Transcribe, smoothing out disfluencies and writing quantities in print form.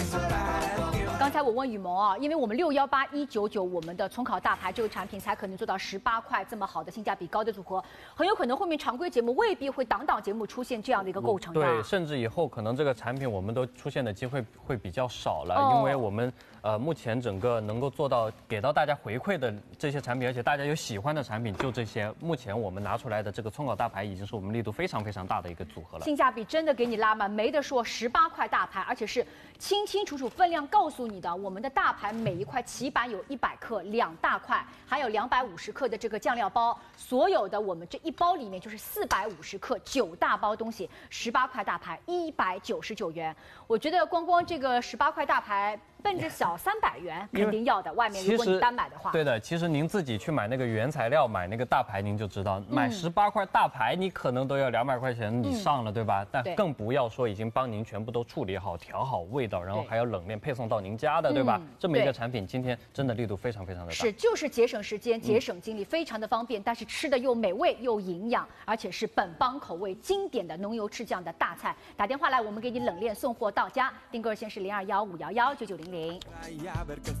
刚才我问雨萌啊，因为我们618199我们的葱烤大排这个产品才可能做到18块这么好的性价比高的组合，很有可能后面常规节目未必会档节目出现这样的一个构成。 对，甚至以后可能这个产品我们都出现的机会会比较少了，因为我们目前整个能够做到给到大家回馈的这些产品，而且大家有喜欢的产品就这些。目前我们拿出来的这个葱烤大排已经是我们力度非常非常大的一个组合了， 性价比真的给你拉满，没得说，18块大排，而且是清清楚楚分量告诉你的。我们的大排每一块起板有100克，2大块，还有250克的这个酱料包，所有的我们这一包里面就是450克9大包东西，18块大排199元。我觉得光这个18块大排。奔着小300元肯定要的，外面如果你单买的话， 对的，其实您自己去买那个原材料，买那个大排，您就知道，买18块大排，你可能都要200块钱以上了，对吧？但更不要说已经帮您全部都处理好、调好味道，然后还要冷链配送到您家的，对吧？这么一个产品，今天真的力度非常非常的大， 是就是节省时间、节省精力，非常的方便，但是吃的又美味又营养，而且是本帮口味经典的浓油赤酱的大菜。打电话来，我们给你冷链送货到家，订购热线是0215119900。